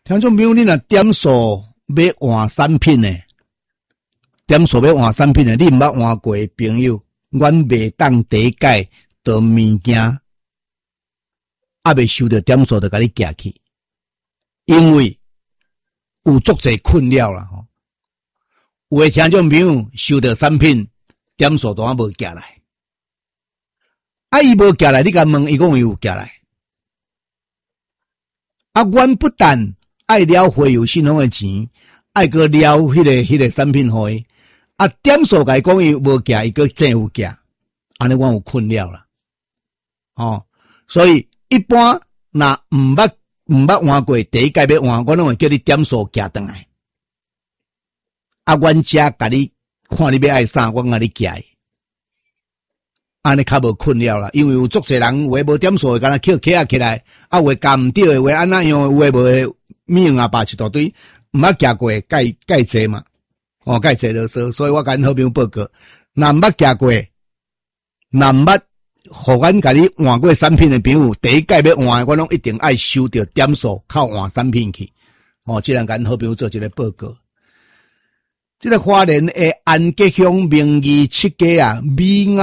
听众朋友，你若点数要换产品呢？点数要换产品呢？你毋捌换过的朋友，阮袂当第一届到物件，未收到点数就甲你寄去，因为有足侪困扰啦吼。有的听众朋友收到产品，点数都还无寄来，伊无寄来，你甲问伊讲伊有寄来。阮不但爱了会有信用的钱，爱个了迄个产品互伊，点数甲伊讲伊无寄，伊个真有寄，安尼阮有困扰啦。所以一般若毋捌换过第一届要换，我拢会叫你点数寄转来。阮遮甲你看你要爱啥，我甲你寄。安尼较无困扰啦，因为有足侪人有诶无点数，敢若捡起来，有诶夹毋着诶话，安那样有诶无命啊，扒一大堆，毋捌寄过介济嘛，介济啰嗦，所以我甲恁好朋友报告，若毋捌寄过，若毋捌互阮甲你换过产品诶朋友，第一届要换，我拢一定爱收到点数，靠换产品去。即人甲恁好朋友做一个报告。这个花莲诶安吉乡名义七家啊，米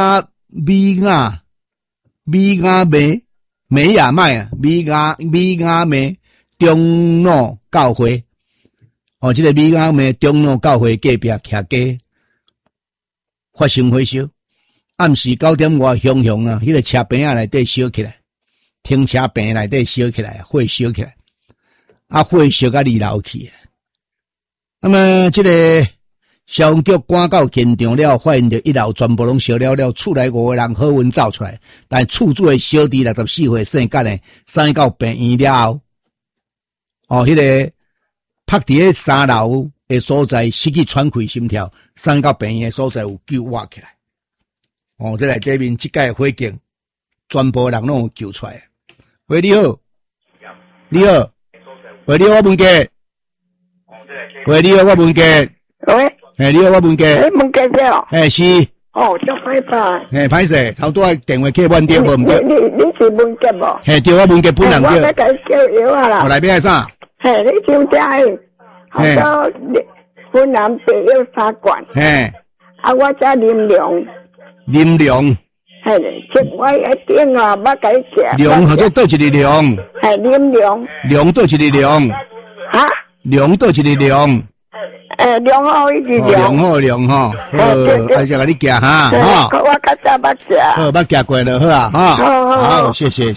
雅美雅麦啊，米雅美中路教会，这个米雅美中路教会隔壁徛街发生火烧，暗时9点外熊啊，迄个车棚内底烧起来，停车棚内底烧起来，火烧起来，火烧到2楼去。那么这个消防局赶到现场了，发现着1楼全部拢烧了，厝内5个人好运走出来，但厝主的小弟64岁生干的，送到病院了后，迄个拍伫咧3楼的所在失去喘气心跳，送到病院的所在有救活起来。这内底面即届火警，全部人拢有救出来。喂，你好，你好，喂，你好，我问家，喂，你好，我问家， 喂。 你好，我问家。 问家者。 是。 足歹拜。 歹势，头拄仔电话去问着无毋对。 你是问家无？ 对，我问家本人对。我要甲你叫药啊啦。 内面系啥？ 你上遮好多湖南白药茶馆。我遮林良。 林良。 这我一定啊，要甲你食。 良或者倒一个良？ 林良。 良倒一个良？良倒一个良？ 良好一点良好好，还是甲你寄哈， 我较早捌食， 捌寄过了好啊，好，谢谢。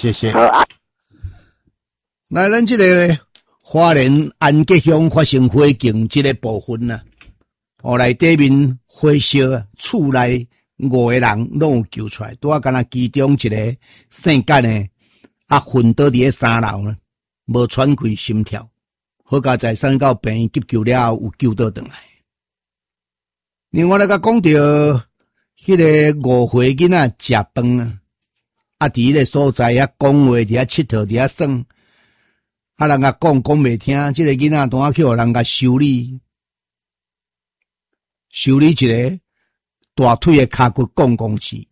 那咱这个花莲安吉乡发生火警这个部分呢，内底面火烧，厝内5个人拢有救出来，拄啊，敢若其中一个姓干的昏倒伫咧3楼呢，无喘气心跳。好佳在送到病院急救了后，有救倒转来。另外来甲讲到迄个5岁囡仔食饭伫迄个所在讲话，伫遐佚佗，伫遐耍，人甲讲袂听，这个囡仔当去互人甲修理一个大腿的骹骨公司，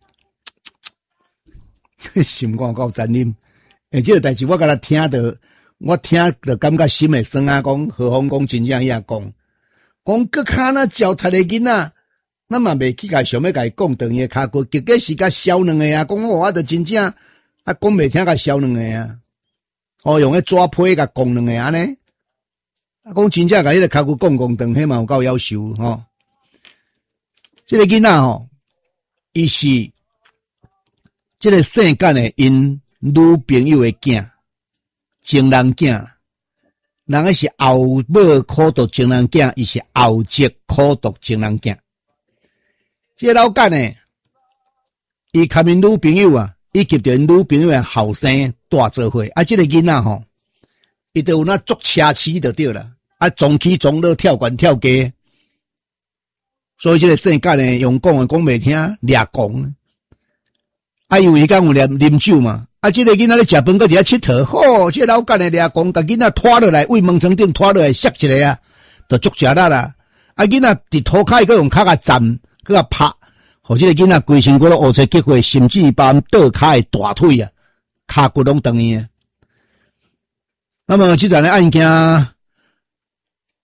心肝够残忍。这个代志我甲他听到。我听着感觉心会酸啊！讲何况讲真正遐讲搁骹那脚踢的囡仔，咱嘛袂去甲想要甲伊讲断伊的骹骨，结果是甲削两个啊！讲我着真正讲袂听甲削两个啊！用迄纸皮甲讲两个安尼，讲真正甲迄个骹骨讲断，迄嘛有够夭寿吼！这个囡仔伊是这个姓干的因女朋友的囝。情人囝，人个是后母苦毒情人囝，伊是后籍苦毒情人囝。这个老干呢，伊甲因女朋友以及着女朋友的后生带做伙。这个囡仔伊就有那足奢侈就对了，撞起撞落跳悬跳街。所以这个姓干呢，用讲袂听，掠讲。因为伊讲有啉酒嘛。这个囡仔咧食饭，搁伫遐佚佗，这个老干的掠讲，甲囡仔拖落来，为门床顶拖落来，摔一个就足食力啦。囡仔伫涂骹搁用骹甲站，搁甲拍，互这个囡仔规身骨都乌青结血，甚至把倒骹的大腿骹骨拢断去。那么这桩的案件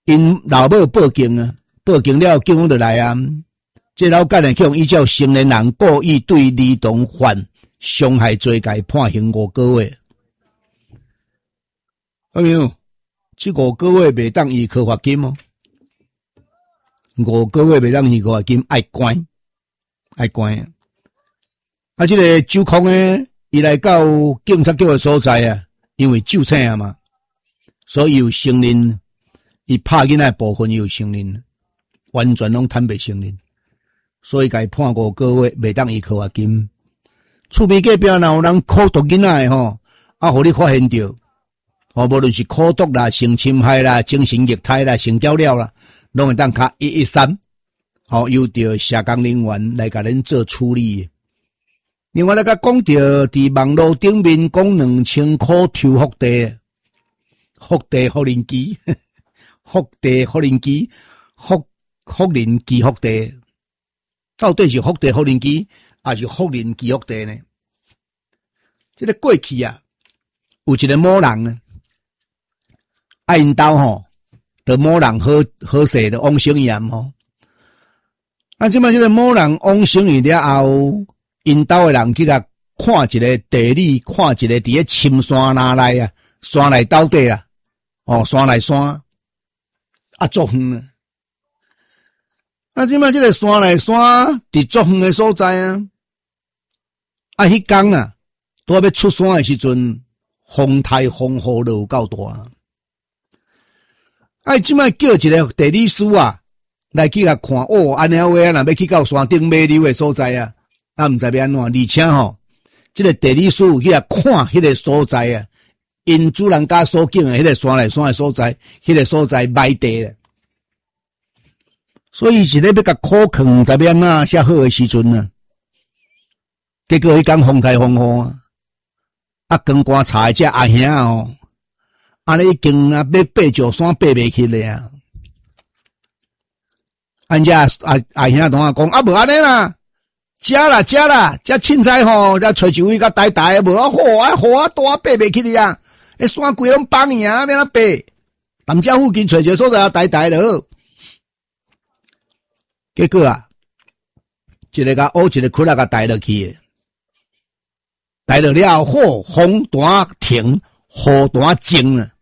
因老母报警啊，报警了，警方就来啊。这老干呢，向依照成年人故意对儿童犯伤害罪，该判刑5个月。阿明，这5个月袂当依科罚金哦，5个月袂当依科罚金，爱关。啊，这个酒控呢，伊来到警察局的所在啊，因为酒醒啊嘛，所以有承认，伊拍囡仔部分有承认，完全拢坦白承认。所以该判5个月，袂当依科罚金。厝边隔壁若有人苦毒囡仔吼，啊，互你发现着，无论是苦毒啦、性侵害啦、精神虐待啦、性搅扰啦，拢会当卡113，由着社工人员来甲恁做处理。另外来甲讲着，伫网络顶面讲2000块抽福地，福人机，福人机，福人机福地。到底是福地福人机，还是福人机福地呢？这个过去啊，有一个某人呢，因兜吼，得某人好势的王生炎吼。啊，即摆这个某人王生炎了后，因兜的人去甲看一个地理，看一个伫咧深山哪内啊，山内到底啊，山内山啊，足远啊。啊，即摆这个山内山伫足远的所在啊，啊，迄天啊，拄要出山的时阵，风台风雨就有够大。啊，即摆叫一个地理师啊，来去甲看，安尼话啊，若要去到山顶买溜的所在啊，啊，毋知要安怎，而且吼，这个地理师有去甲看迄个所在啊，因主人家所建的迄个山内山的所在，迄个所在买地了。所以是咧要甲苦劝，知要安怎写好的时阵啊，结果迄天风台风雨啊，光观察的这阿兄哦，安尼已经啊要爬石山爬袂起咧啊！安这阿兄同我讲啊，无安尼啦，食啦，这凊彩吼，再找一位较呆呆，无啊雨啊大爬袂起哩啊！迄山规拢崩去啊，要哪爬？淡江附近找一个所在呆呆了。结果啊，一个甲乌一个窟仔甲带落去，带落了后，风单停，雨单静啊。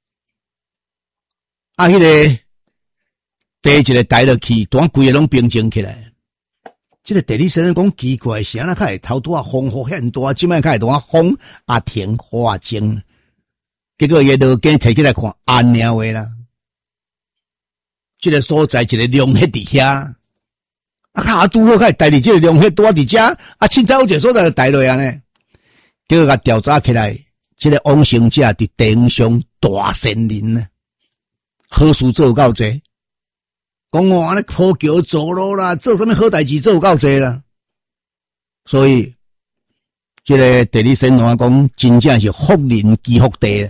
啊，迄个第一个带落去，单规个拢平静起来。这个地理先生讲奇怪，是安那会头拄啊风雨遐大，即摆会拄啊风啊停，雨啊静。结果伊落根摕起来看，安尼话啦。这个所在一个龙迄伫遐。啊，拄好开带伫这个龙血多伫遮，啊，凊彩有一个所在就带落啊呢。结果甲调查起来，这个王生者伫地方上大善人呢，好事做够济。讲安尼铺桥做路啦，做什么好代志做够济啦。所以，这个地理先生讲，真正是福人积福地，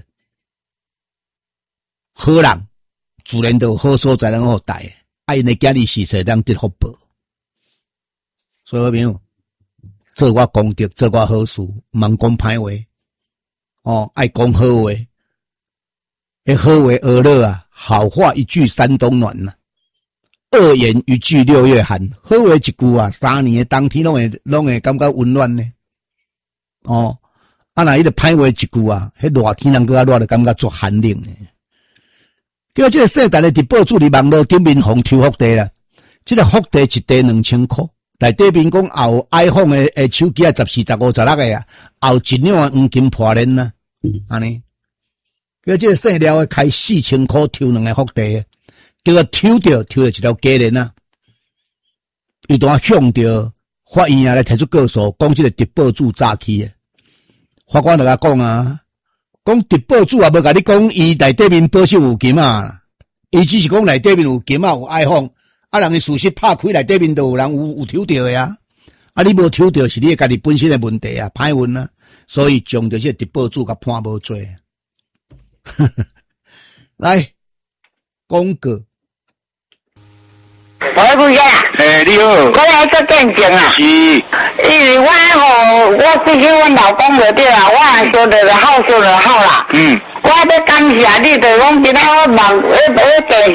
好人自然就好所在能好带，啊，因的家里事实当得福报。所以，朋友，做我功德，做我好事，茫讲歹话，爱讲好话。好话恶乐啊，好话一句三冬暖呐，恶言一句6月寒。好话一句啊，3年的冬天拢会感觉温暖呢。若迄个歹话一句啊，迄热天人搁较热，就感觉足寒冷呢。叫这个世代的伫报纸里网络顶面红抽福地啦，这个福地一地2000块。内底面讲后 iPhone 的手机啊，14、15、16个啊，后一两的黄金破链啊，安尼。叫这个生了的开4000块抽2个福地，叫做抽到一条假链啊。伊当向着法院啊来提出告诉，讲这个伫报纸诈欺的。法官就甲讲啊，讲伫报纸也无甲你讲伊内底面保守有金啊，伊只是讲内底面有金啊，有 iPhone。啊，人的事实拍开内底面都有人有抽到的啊！啊，你无抽到是你家己本身的问题啊，歹运啊，所以将着这伫报纸甲判无罪。来，广告。 喂，姑爷。你好。我来做见证啊。是。因为我之前阮老公就对啦，我说的好啦。我要感谢你，就讲今仔我忙，我电